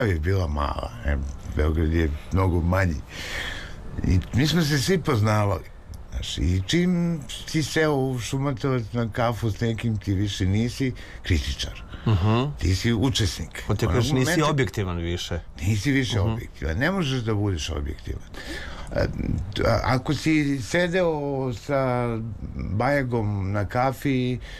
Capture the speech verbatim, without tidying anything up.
je bila mala, ne? Beograd je mnogo manji i mi smo se svi poznavali, znaš, i čim ti seo u Šumatovac na kafu s nekim, ti više nisi kritičar, uh-huh. ti si učesnik. On te kaže, nisi momenta, objektivan više. Nisi više uh-huh. objektivan, ne možeš da budeš objektivan. Ako si sedeo sa Bajagom na kafi,